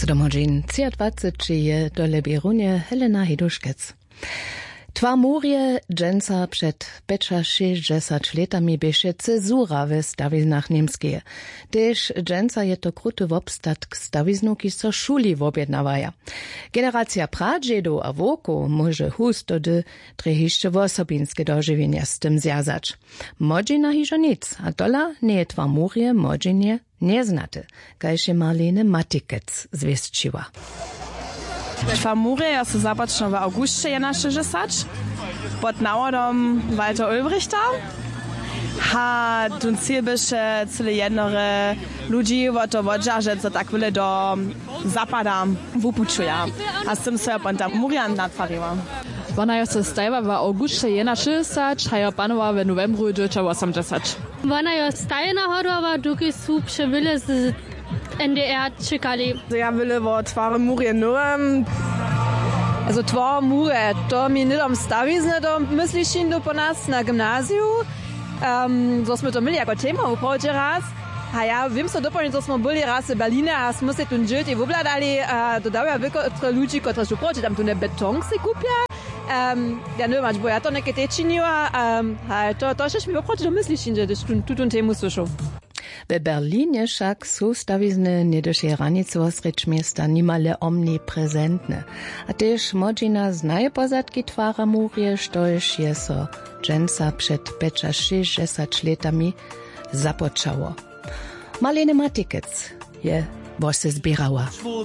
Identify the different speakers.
Speaker 1: Co domodzin 23 je dole Bierunie Helena Hiduszkec. Twarmurje dżęca przed 65 latami bieše cezura w stawiznach niemskie. Tež dżęca je to kruty wobstatk stawiznu, ki so šuli wobjednawaja. Generacja pradżedów a woku może husto de trehišće wosobinske dožiwienia z tym zjazać. Modzina hižo nic, a dola nie twarmurje modzinie nie znate, kajše Marlene Matikec zwieszczyła.
Speaker 2: Twarmurje ja se započno v augustie 61 pod navodom Walter Ulbrichta. Ha, tun cíl byše celé jednore ludzi o to vodža, že to tak vyle do zapada wupučuja. A s tym se ponta Murian natvarila.
Speaker 3: Ona jo se stajva v augustie 61, a jo panova v novembru 1980.
Speaker 4: Ona jo stajna hodova, doki su převyle z NDR čekali.
Speaker 2: Ja will o Twarmurje nur.
Speaker 5: Also Twarmurje, to mi nie dom stawizne, to myślisz do po nas na gimnaziu. So smo to mieli jako tema upođe raz. A ja wiem so dopowiedz, że smo byli raz w Berlinie, a smo se tu džit i wobladali, dodawia wykotre ludzi, które su prođe, tam tu ne beton se kupja. Ja ne mač, bo ja to neke te činila, to šeš mi uprođe, da misliš, že tu temu slušao.
Speaker 1: W Berlinie však su stawizny niedošie ranice osreč miasta nimale omniprezentne. A tež modzina znaje pozadki Twarmurje, štož je so dżęca przed 65 latami započało. Marlene Matikec je bose zbierała.